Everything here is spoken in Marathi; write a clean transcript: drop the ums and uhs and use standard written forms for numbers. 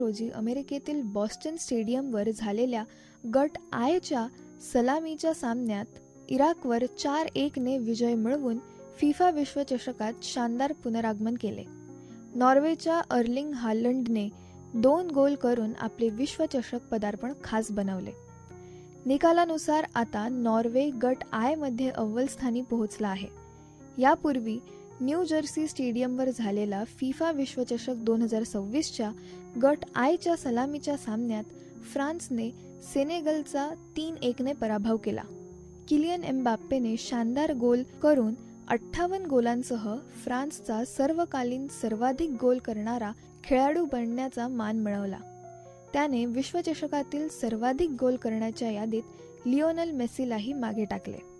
रोजी अमेरिकेतील बॉस्टन स्टेडियमवर झालेल्या गट आयच्या सलामीच्या सामन्यात इराकवर 4-1 विजय मिळवून फिफा विश्वचषकात शानदार पुनरागमन केले. नॉर्वेच्या अर्लिंग हालंडने 2 गोल करून आपले विश्वचषक पदार्पण खास बनवले. निकालानुसार आता नॉर्वे गट आय मध्ये अव्वल स्थानी पोहोचला आहे. यापूर्वी न्यू जर्सी स्टेडियमवर झालेला फिफा विश्वचषक 2026च्या गट आयच्या सलामीच्या सामन्यात फ्रान्सने सेनेगलचा 3-1 पराभव केला. किलियन एम्बाप्पेने शानदार गोल करून 58 गोलांसह फ्रान्सचा सर्वकालीन सर्वाधिक गोल करणारा खेळाडू बनण्याचा मान मिळवला. त्याने विश्वचषकातील सर्वाधिक गोल करण्याच्या यादीत लिओनेल मेसीलाही मागे टाकले.